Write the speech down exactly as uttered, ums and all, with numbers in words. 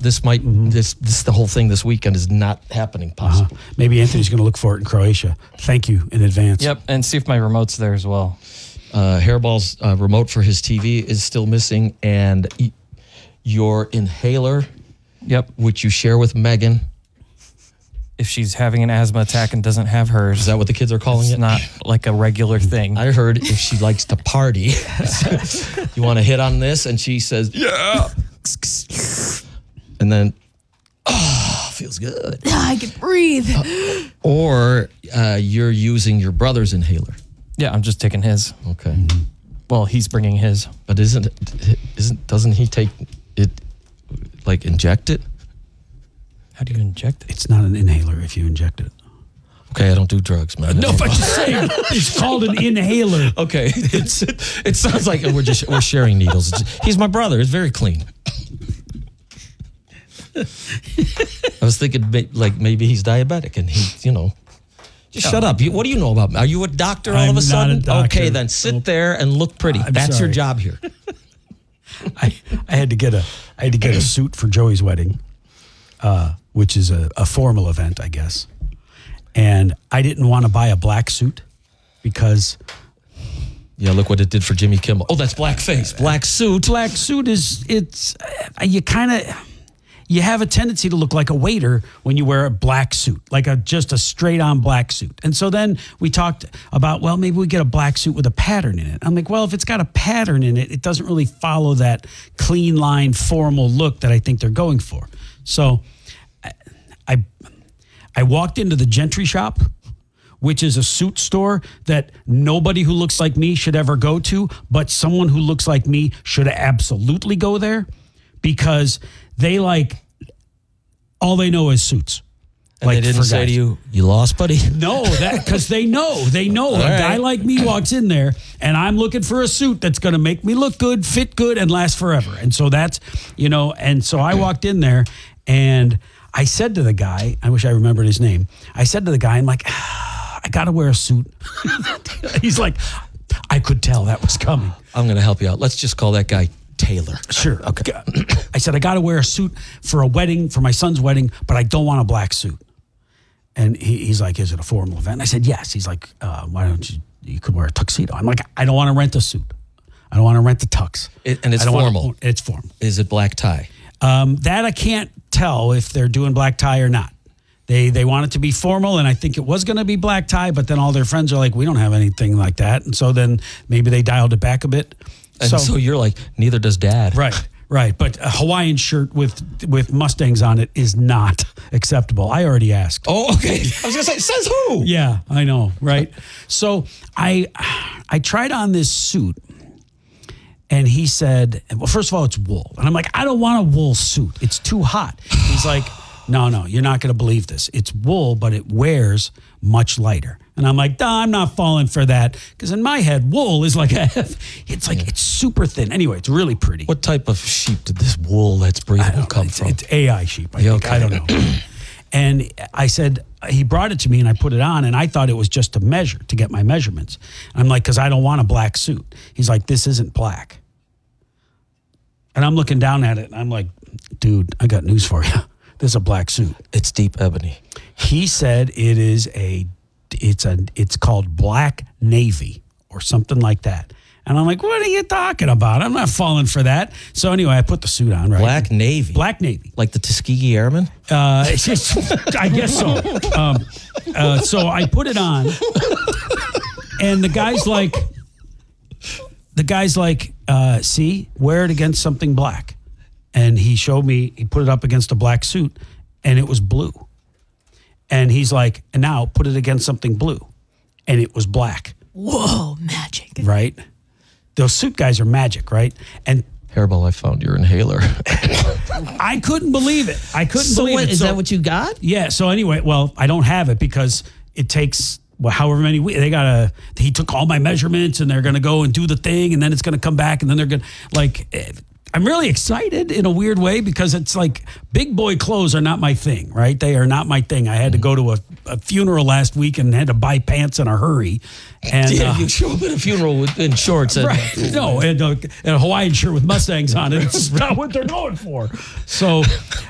this might mm-hmm. this this the whole thing this weekend is not happening possibly. Uh-huh. Maybe Anthony's going to look for it in Croatia. Thank you in advance. Yep, and see if my remote's there as well. Uh, Hairball's uh, remote for his T V is still missing, and y- your inhaler, yep, which you share with Megan. If she's having an asthma attack and doesn't have hers. Is that what the kids are calling it's it? Not like a regular thing. I heard if she likes to party, you want to hit on this? And she says, yeah. And then, oh, feels good. I can breathe. Uh, or uh, you're using your brother's inhaler. Yeah, I'm just taking his. Okay. Mm-hmm. Well, he's bringing his. But isn't, isn't, doesn't he take it, like inject it? How do you inject it? It's not an inhaler if you inject it. Okay, I don't do drugs, man. No, but just saying, it's called an inhaler. Okay, it's it sounds like we're just we're sharing needles. He's my brother. It's very clean. I was thinking like maybe he's diabetic and he, you know, just oh. shut up. You, what do you know about me? Are you a doctor all I'm of a sudden? Not a doctor. Okay, then sit nope. there and look pretty. I'm That's sorry. your job here. I I had to get a I had to get a suit for Joey's wedding. Uh, which is a, a formal event, I guess. And I didn't want to buy a black suit because... Yeah, look what it did for Jimmy Kimmel. Oh, that's blackface. Black suit. Black suit is, it's, uh, you kind of, you have a tendency to look like a waiter when you wear a black suit, like a just a straight on black suit. And so then we talked about, well, maybe we get a black suit with a pattern in it. I'm like, well, if it's got a pattern in it, it doesn't really follow that clean line formal look that I think they're going for. So I I walked into the Gentry shop, which is a suit store that nobody who looks like me should ever go to, but someone who looks like me should absolutely go there because they like, all they know is suits. And like they didn't say to you, you lost, buddy? No, that because they know. They know. All a right. guy like me walks in there, and I'm looking for a suit that's going to make me look good, fit good, and last forever. And so that's, you know, and so I walked in there, and I said to the guy, I wish I remembered his name. I said to the guy, I'm like, ah, I got to wear a suit. He's like, I could tell that was coming. I'm going to help you out. Let's just call that guy Taylor. Sure. Okay. I said, I got to wear a suit for a wedding, for my son's wedding, but I don't want a black suit. And he, he's like, is it a formal event? And I said, yes. He's like, uh, why don't you, you could wear a tuxedo. I'm like, I don't want to rent a suit. I don't want to rent the tux. It, and it's I don't formal. Wanna, it's formal. Is it black tie? Um, that I can't tell if they're doing black tie or not. They they want it to be formal, and I think it was going to be black tie, but then all their friends are like, we don't have anything like that. And so then maybe they dialed it back a bit. And so, so you're like, neither does Dad. Right, right. But a Hawaiian shirt with with Mustangs on it is not acceptable. I already asked. Oh, okay. I was going to say, says who? Yeah, I know, right? So I I tried on this suit. And he said, well, first of all, it's wool. And I'm like, I don't want a wool suit. It's too hot. He's like, no, no, you're not going to believe this. It's wool, but it wears much lighter. And I'm like, nah, I'm not falling for that. Because in my head, wool is like, a, it's like, it's super thin. Anyway, it's really pretty. What type of sheep did this wool that's breathable come it's, from? It's A I sheep, I yeah, think. okay. I don't know. And I said, he brought it to me and I put it on and I thought it was just to measure, to get my measurements. I'm like, because I don't want a black suit. He's like, this isn't black. And I'm looking down at it and I'm like, dude, I got news for you. This is a black suit. It's deep ebony. He said it is a, it's a, it's called black navy or something like that. And I'm like, what are you talking about? I'm not falling for that. So anyway, I put the suit on, right? Black Navy. Black Navy. Like the Tuskegee Airmen? Uh, it's just, I guess so. Um, uh, so I put it on and the guy's like, the guy's like, uh, see, wear it against something black. And he showed me, he put it up against a black suit and it was blue. And he's like, and now put it against something blue. And it was black. Whoa, magic. Right? Those suit guys are magic, right? And Hairball, I found your inhaler. I couldn't believe it. I couldn't so believe what, it. Is so, that what you got? Yeah. So anyway, well, I don't have it because it takes... Well, however many weeks, they got to, he took all my measurements and they're going to go and do the thing and then it's going to come back and then they're going to, like, I'm really excited in a weird way because it's like big boy clothes are not my thing, right? They are not my thing. I had to go to a, a funeral last week and had to buy pants in a hurry. And yeah, uh, you show up at a funeral with, in shorts. And, right. No, and a, and a Hawaiian shirt with Mustangs on it. It's not what they're going for. So